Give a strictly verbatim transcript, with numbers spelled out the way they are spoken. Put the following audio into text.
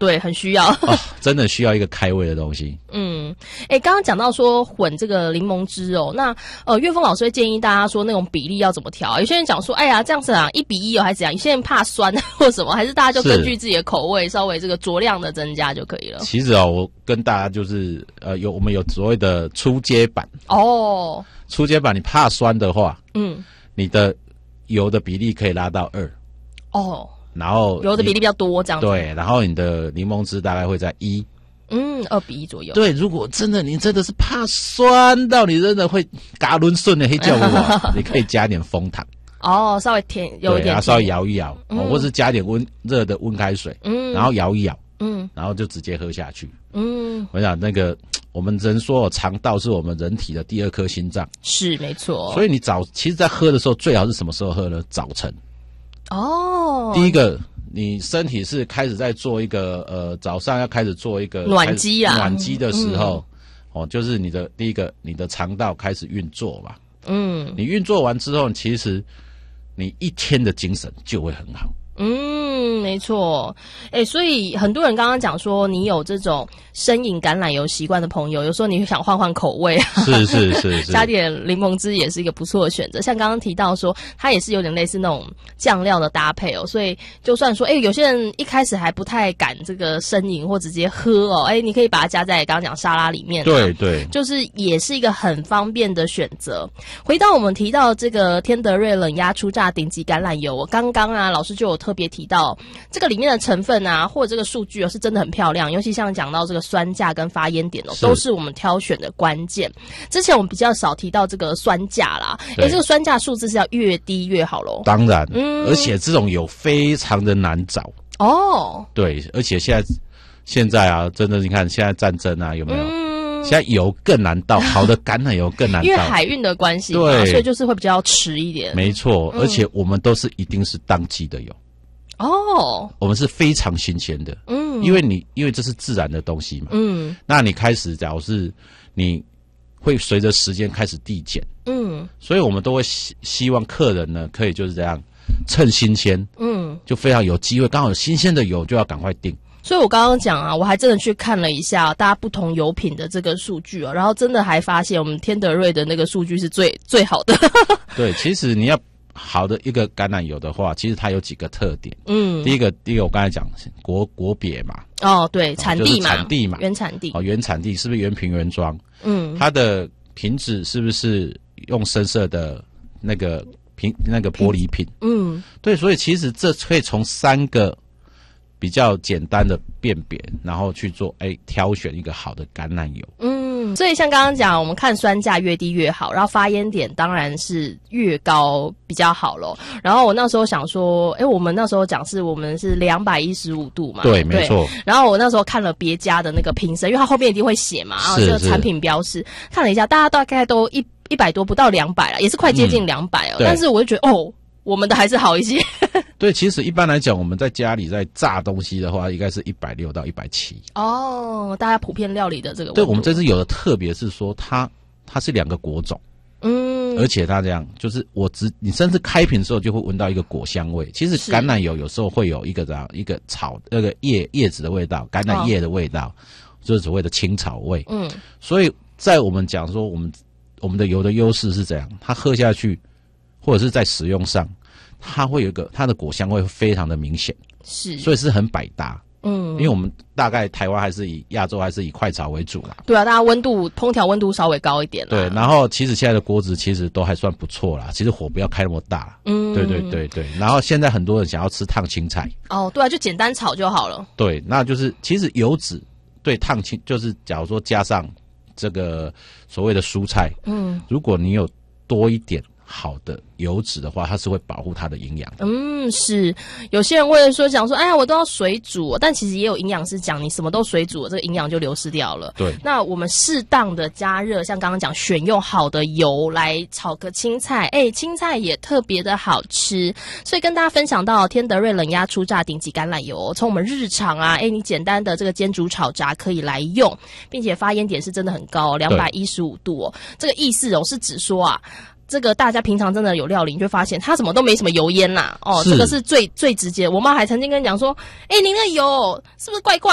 对，很需要哦，真的需要一个开胃的东西。 嗯，哎，刚刚讲到说混这个柠檬汁哦，那呃，岳峰老师会建议大家说那种比例要怎么调？有些人讲说，哎呀，这样子啊，一比一哦，还是怎样？有些人怕酸或什么，还是大家就根据自己的口味稍微这个酌量的增加就可以了。 其实哦，我跟大家就是呃，有我们有所谓的初阶版哦， 初阶版你怕酸的话， 嗯， 你的油的比例可以拉到二哦， 然后油的比例比较多，这样子对，然后你的柠檬汁大概会在一。 嗯，二比一左右。 对，如果真的你真的是怕酸到你真的会嘎抡顺的黑叫我，你可以加点枫糖哦，稍微甜有一点甜， 然后稍微摇一摇， 嗯哦，或是加点温热的温开水， 嗯， 然后摇一摇， 嗯， 然后就直接喝下去。 嗯， 我想那个我们人说肠道是我们人体的第二颗心脏， 是没错。 所以你早其实在喝的时候最好是什么时候喝呢？早晨。 哦， 第一个。你身体是开始在做一个呃早上要开始做一个暖机啊， 暖机的时候， 嗯、 哦，就是你的第一个你的肠道开始运作嘛， 嗯， 你运作完之后，其实你一天的精神就会很好。 嗯，没错，哎、欸，所以很多人刚刚讲说，你有这种生饮橄榄油习惯的朋友，有时候你想换换口味， 是是是是， 加点柠檬汁也是一个不错的选择。像刚刚提到说，它也是有点类似那种酱料的搭配哦，所以就算说，哎、欸，有些人一开始还不太敢这个生饮或直接喝哦，哎、欸，你可以把它加在刚刚讲沙拉里面、啊， 对对， 就是也是一个很方便的选择。回到我们提到这个天德瑞冷压初榨顶级橄榄油，刚刚啊，老师就有特别提到这个里面的成分啊，或者这个数据哦，是真的很漂亮。尤其像讲到这个酸价跟发烟点哦，都是我们挑选的关键。之前我们比较少提到这个酸价啦，哎，这个酸价数字是要越低越好咯。 当然， 嗯， 而且这种油非常的难找哦。 对，而且现在现在啊，真的你看现在战争啊，有没有？ 嗯现在油更难到，好的橄榄油更难到， 因为海运的关系嘛， 对， 所以就是会比较迟一点。 没错， 嗯、 而且我们都是一定是当季的油。 哦， 我们是非常新鲜的，嗯，因为你因为这是自然的东西嘛，嗯，那你开始假如是你会随着时间开始递减，嗯，所以我们都会希希望客人呢可以就是这样趁新鲜，嗯，就非常有机会，刚好有新鲜的油就要赶快订。 所以我刚刚讲啊，我还真的去看了一下大家不同油品的这个数据哦，然后真的还发现我们天德瑞的那个数据是最最好的。 对，其实你要好的一个橄榄油的话，其实它有几个特点。嗯，第一个，第一个我刚才讲国国别嘛， 哦，对，产地嘛， 就是产地嘛， 原产地， 哦，原产地是不是原瓶原装？嗯，它的瓶子是不是用深色的那个瓶那个玻璃瓶？嗯，对，所以其实这可以从三个比较简单的辨别，然后去做哎挑选一个好的橄榄油。 嗯，所以像刚刚讲，我们看酸价越低越好，然后发烟点当然是越高比较好咯。然后我那时候想说，哎，我们那时候讲是我们是两百一十五度嘛， 对，没错。 然后我那时候看了别家的那个瓶身，因为它后面一定会写嘛，啊，这个产品标示，看了一下，大家大概都一一百多，不到两百了，也是快接近两百哦。但是我就觉得，哦，我们的还是好一些。 对，其实一般来讲，我们在家里在炸东西的话，应该是一百六到一百七。 哦，大家普遍料理的这个。 对，我们这次有的特别是说它它是两个果种，嗯，而且它这样就是我只你甚至开瓶的时候就会闻到一个果香味。其实橄榄油有时候会有一个这样一个草那个叶叶子的味道，橄榄叶的味道，哦、就是所谓的青草味。嗯，所以在我们讲说我们我们的油的优势是这样，它喝下去或者是在使用上。它会有一个它的果香会非常的明显，是，所以是很百搭。嗯，因为我们大概台湾还是以亚洲还是以快炒为主啦。 对啊，大家温度烹调温度稍微高一点啦。 对，然后其实现在的锅子其实都还算不错啦，其实火不要开那么大。嗯，对对对对。然后现在很多人想要吃烫青菜。 哦，对啊，就简单炒就好了。 对，那就是其实油脂对烫青就是假如说加上这个所谓的蔬菜，嗯，如果你有多一点。好的油脂的话，它是会保护它的营养。 嗯，是有些人会说讲说，哎呀，我都要水煮，但其实也有营养师讲，你什么都水煮，这个营养就流失掉了。 对， 那我们适当的加热，像刚刚讲，选用好的油来炒个青菜，哎，青菜也特别的好吃。所以跟大家分享到天德瑞冷压初榨顶级橄榄油，从我们日常啊，哎，你简单的这个煎煮炒炸可以来用，并且发烟点是真的很高，两百一十五度哦。这个意思哦，是指说啊。这个大家平常真的有料理，你就发现它什么都没什么油烟啦。哦，这个是最最直接。我妈还曾经跟你讲说，哎、欸，您的油是不是怪怪